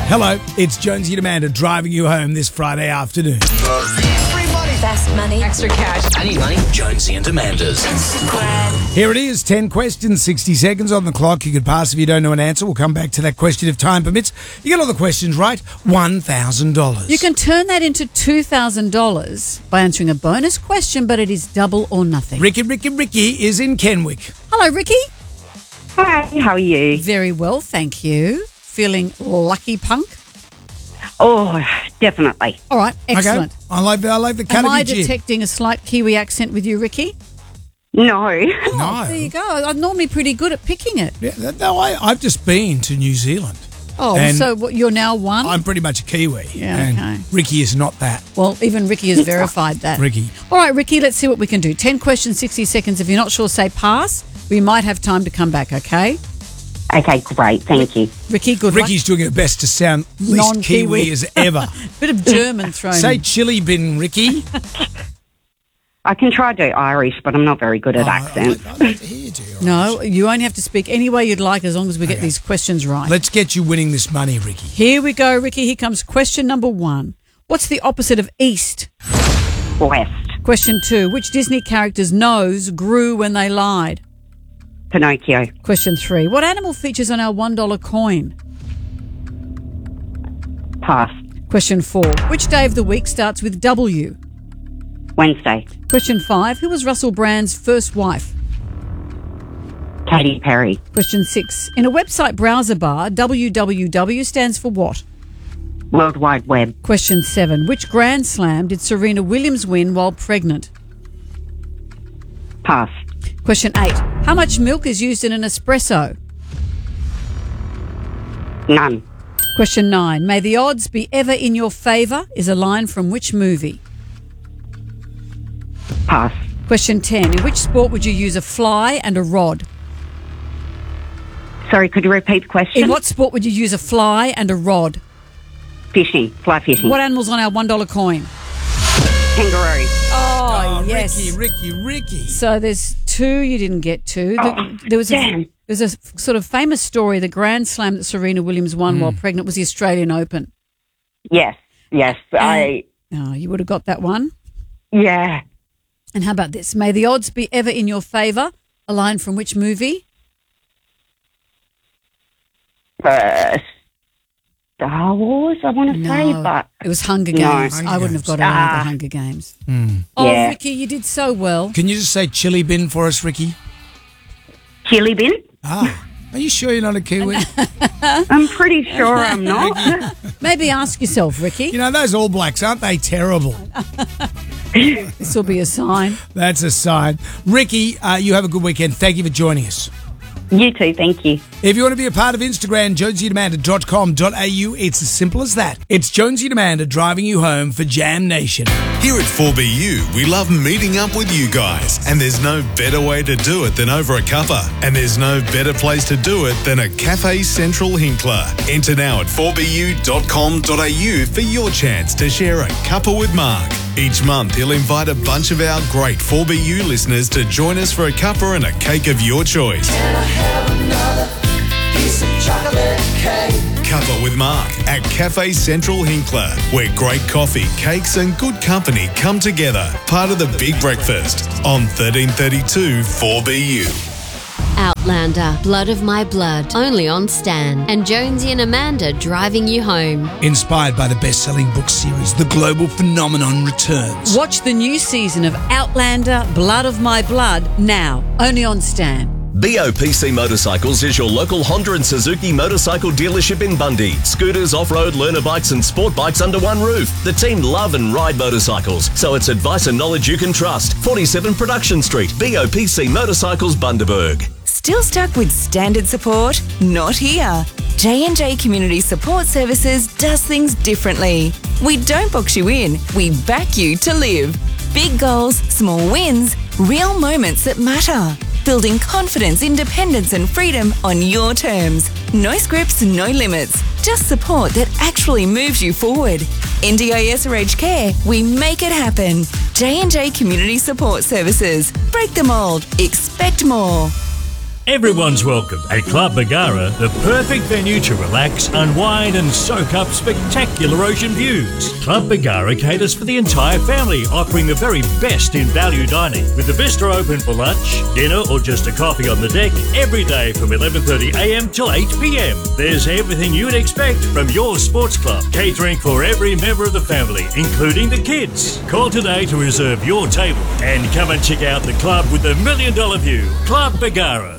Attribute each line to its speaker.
Speaker 1: Hello, it's Jonesy and Amanda driving you home this Friday afternoon.
Speaker 2: Free money.
Speaker 3: Fast money.
Speaker 2: Extra cash.
Speaker 4: I need money. Jonesy and Amanda's.
Speaker 1: Here it is, 10 questions, 60 seconds on the clock. You could pass if you don't know an answer. We'll come back to that question if time permits. You get all the questions right, $1,000.
Speaker 3: You can turn that into $2,000 by answering a bonus question, but it is double or nothing.
Speaker 1: Ricky is in Kenwick.
Speaker 3: Hello, Ricky.
Speaker 5: Hi, how are you?
Speaker 3: Very well, thank you. Feeling lucky, punk?
Speaker 5: Oh, definitely.
Speaker 3: All right, excellent.
Speaker 1: Okay. I like the cut
Speaker 3: Am
Speaker 1: of
Speaker 3: I
Speaker 1: your jib.
Speaker 3: detecting a slight Kiwi accent with you, Ricky?
Speaker 5: No.
Speaker 1: No.
Speaker 3: There you go. I'm normally pretty good at picking it.
Speaker 1: Yeah, no, I've just been to New Zealand.
Speaker 3: Oh,
Speaker 1: And
Speaker 3: so what, you're now one?
Speaker 1: I'm pretty much a Kiwi.
Speaker 3: Yeah,
Speaker 1: and
Speaker 3: okay.
Speaker 1: Ricky is not that.
Speaker 3: Well, even Ricky has verified that.
Speaker 1: Ricky.
Speaker 3: All right, Ricky, let's see what we can do. 10 questions, 60 seconds. If you're not sure, say pass. We might have time to come back, okay?
Speaker 5: Okay, great. Thank you.
Speaker 3: Ricky, good
Speaker 1: Ricky's doing her best to sound least
Speaker 3: Non-Kiwi.
Speaker 1: Kiwi as ever.
Speaker 3: Bit of German thrown
Speaker 1: Say
Speaker 3: in.
Speaker 1: chili bin, Ricky.
Speaker 5: I can try to do Irish, but I'm not very good at accents.
Speaker 1: I'd like to hear you do your
Speaker 3: No, you only have to speak any way you'd like as long as we get these questions right.
Speaker 1: Let's get you winning this money, Ricky.
Speaker 3: Here we go, Ricky. Here comes question number 1. What's the opposite of east?
Speaker 5: West.
Speaker 3: Question 2. Which Disney character's nose grew when they lied?
Speaker 5: Pinocchio.
Speaker 3: Question 3. What animal features on our $1 coin?
Speaker 5: Pass.
Speaker 3: Question 4. Which day of the week starts with W?
Speaker 5: Wednesday.
Speaker 3: Question 5. Who was Russell Brand's first wife?
Speaker 5: Katy Perry.
Speaker 3: Question 6. In a website browser bar, www stands for what?
Speaker 5: World Wide Web.
Speaker 3: Question 7. Which Grand Slam did Serena Williams win while pregnant?
Speaker 5: Pass.
Speaker 3: Question 8. How much milk is used in an espresso?
Speaker 5: None.
Speaker 3: Question 9. May the odds be ever in your favour is a line from which movie?
Speaker 5: Pass.
Speaker 3: Question 10. In which sport would you use a fly and a rod?
Speaker 5: Sorry, could you repeat the question?
Speaker 3: In what sport would you use a fly and a rod?
Speaker 5: Fishing. Fly fishing.
Speaker 3: What animal's on our $1 coin?
Speaker 5: Kangaroo.
Speaker 3: Oh, yes.
Speaker 1: Ricky.
Speaker 3: So there's 2 you didn't get to. There was
Speaker 5: damn.
Speaker 3: there's a sort of famous story. The Grand Slam that Serena Williams won while pregnant was the Australian Open.
Speaker 5: Yes.
Speaker 3: Oh, you would have got that one.
Speaker 5: Yeah.
Speaker 3: And how about this? May the odds be ever in your favour. A line from which movie?
Speaker 5: Star Wars, I want to say, but...
Speaker 3: It was Hunger
Speaker 5: No.
Speaker 3: Games.
Speaker 1: Hunger
Speaker 3: I wouldn't have got it either, Hunger Games. Oh,
Speaker 5: Yeah.
Speaker 3: Ricky, you did so well.
Speaker 1: Can you just say chili bin for us, Ricky?
Speaker 5: Chili bin?
Speaker 1: Ah, are you sure you're not a Kiwi?
Speaker 5: I'm pretty sure I'm not.
Speaker 3: Maybe ask yourself, Ricky.
Speaker 1: You know, those All Blacks, aren't they terrible?
Speaker 3: This will be a sign.
Speaker 1: That's a sign. Ricky, you have a good weekend. Thank you for joining us.
Speaker 5: You too, thank you.
Speaker 1: If you want to be a part of Instagram, jonesyandamanda.com.au, it's as simple as that. It's Jonesy and Amanda driving you home for Jam Nation.
Speaker 6: Here at 4BU, we love meeting up with you guys. And there's no better way to do it than over a cuppa. And there's no better place to do it than a Cafe Central Hinkler. Enter now at 4bu.com.au for your chance to share a cuppa with Mark. Each month, he'll invite a bunch of our great 4BU listeners to join us for a cuppa and a cake of your choice. Cuppa with Mark at Cafe Central Hinkler, where great coffee, cakes and good company come together. Part of the Big Breakfast on 1332 4BU.
Speaker 7: Outlander, Blood of My Blood, only on Stan. And Jonesy and Amanda driving you home.
Speaker 1: Inspired by the best-selling book series, The Global Phenomenon returns.
Speaker 3: Watch the new season of Outlander, Blood of My Blood now, only on Stan.
Speaker 8: BOPC Motorcycles is your local Honda and Suzuki motorcycle dealership in Bundy. Scooters, off-road, learner bikes and sport bikes under one roof. The team love and ride motorcycles, so it's advice and knowledge you can trust. 47 Production Street, BOPC Motorcycles, Bundaberg.
Speaker 9: Still stuck with standard support? Not here. J&J Community Support Services does things differently. We don't box you in, we back you to live. Big goals, small wins, real moments that matter. Building confidence, independence and freedom on your terms. No scripts, no limits. Just support that actually moves you forward. NDIS or aged care, we make it happen. J&J Community Support Services. Break the mould. Expect more.
Speaker 2: Everyone's welcome at Club Bargara, the perfect venue to relax, unwind and soak up spectacular ocean views. Club Bargara caters for the entire family, offering the very best in value dining, with the bistro open for lunch, dinner or just a coffee on the deck every day from 11:30am till 8pm. There's everything you'd expect from your sports club, catering for every member of the family, including the kids. Call today to reserve your table and come and check out the club with the $1 million view, Club Bargara.